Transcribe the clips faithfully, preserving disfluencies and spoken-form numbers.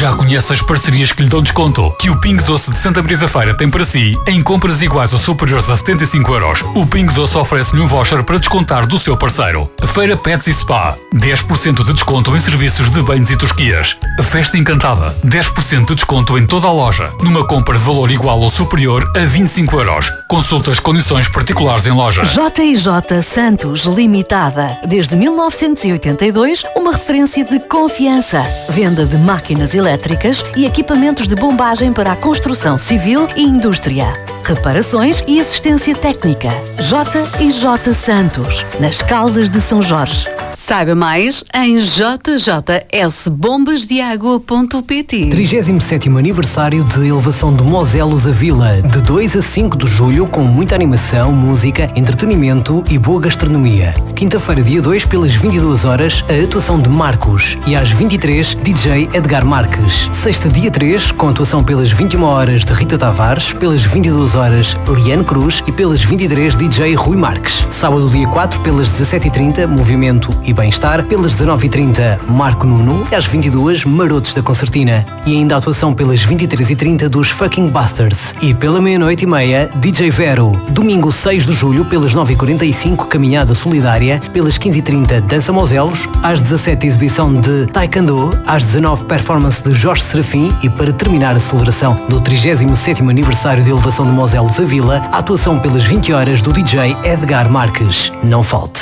Já conhece as parcerias que lhe dão desconto que o Pingo Doce de Santa Maria da Feira tem para si? Em compras iguais ou superiores a setenta e cinco euros, o Pingo Doce oferece-lhe um voucher para descontar do seu parceiro. Feira Pets e Spa, dez por cento de desconto em serviços de banhos e tosquias. Festa Encantada, dez por cento de desconto em toda a loja, numa compra de valor igual ou superior a vinte e cinco euros. Consulta as condições particulares em loja. J e J Santos Limitada, desde mil novecentos e oitenta e dois, uma referência de confiança. Venda de máquinas elétricas e equipamentos de bombagem para a construção civil e indústria. Reparações e assistência técnica. J e J Santos, nas Caldas de São Jorge. Saiba mais em j j s bombas de água ponto p t. trigésimo sétimo aniversário de elevação de Moselos a Vila, de dois a cinco de julho, com muita animação, música, entretenimento e boa gastronomia. Quinta-feira, dia dois, pelas vinte e duas horas, a atuação de Marcos, e às vinte e três, D J Edgar Marques. Sexta, dia três, com atuação pelas vinte e uma horas de Rita Tavares, pelas vinte e duas horas, Liane Cruz, e pelas vinte e três, D J Rui Marques. Sábado, dia quatro, pelas dezassete e trinta, Movimento e Bem-Estar, pelas dezanove e trinta, Marco Nuno, e às vinte e duas, Marotos da Concertina. E ainda a atuação pelas vinte e três e trinta dos Fucking Bastards. E pela meia-noite e meia, D J Vero. Domingo seis de julho, pelas nove e quarenta e cinco, Caminhada Solidária, pelas quinze e trinta, Dança Moselos, às dezassete, exibição de Taekwondo, às dezanove, performance de Jorge Serafim, e para terminar a celebração do trigésimo sétimo aniversário de elevação de Moselos a Vila, a atuação pelas vinte horas do D J Edgar Marques. Não falte.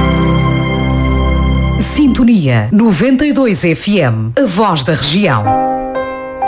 Sintonia noventa e dois F M, a voz da região.